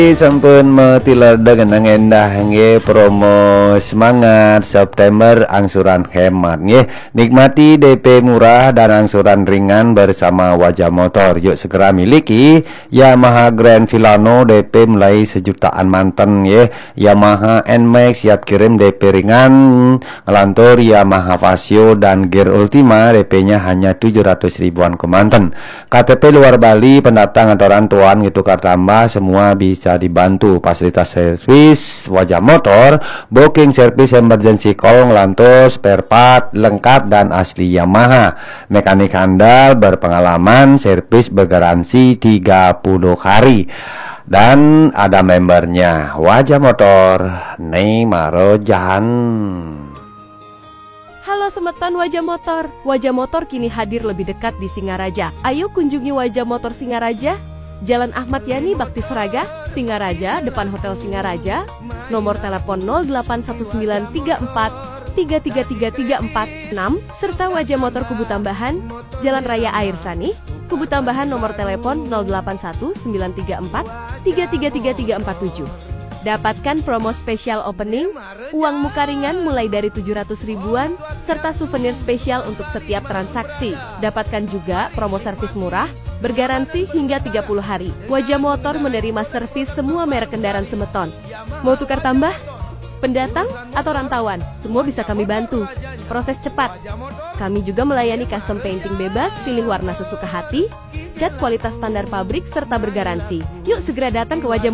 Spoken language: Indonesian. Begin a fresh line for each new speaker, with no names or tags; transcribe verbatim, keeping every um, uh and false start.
Sampun metiledeg nang endah nggih promo semangat September angsuran hemat nggih. Nikmati D P murah dan angsuran ringan bersama Wajah Motor. Yuk segera miliki Yamaha Grand Filano D P mulai sejutaan manten nggih. Yamaha N-Max siap kirim D P ringan. Ngelantur Yamaha Vasio dan Gear Ultima D P-nya hanya tujuh ratus ribuan kemanten. K T P luar Bali, pendatang atau rantauan gitu tambah semua bisa dibantu. Fasilitas servis Wajah Motor, booking servis emergency call, ngelantur spare part lengkap dan asli Yamaha. Mekanik handal berpengalaman, servis bergaransi tiga puluh hari. Dan ada membernya Wajah Motor Neymarojan.
Halo semeton Wajah Motor. Wajah Motor kini hadir lebih dekat di Singaraja. Ayo kunjungi Wajah Motor Singaraja, Jalan Ahmad Yani Bakti Seraga, Singaraja, depan Hotel Singaraja. Nomor telepon nol delapan satu sembilan tiga empat tiga tiga tiga tiga empat enam serta Wajah Motor Kubu Tambahan, Jalan Raya Air Sani, Kubu Tambahan nomor telepon nol delapan satu sembilan tiga empat tiga tiga tiga tiga empat tujuh. Dapatkan promo spesial opening, uang muka ringan mulai dari tujuh ratus ribuan, serta souvenir spesial untuk setiap transaksi. Dapatkan juga promo servis murah, bergaransi hingga tiga puluh hari. Wajah Motor menerima servis semua merek kendaraan semeton. Mau tukar tambah? Pendatang atau rantauan? Semua bisa kami bantu. Proses cepat. Kami juga melayani custom painting bebas, pilih warna sesuka hati, cat kualitas standar pabrik, serta bergaransi. Yuk segera datang ke Wajah